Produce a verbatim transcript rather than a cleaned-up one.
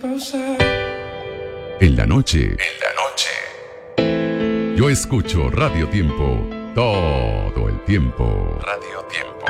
En la noche, en la noche, yo escucho Radio Tiempo todo el tiempo. Radio Tiempo.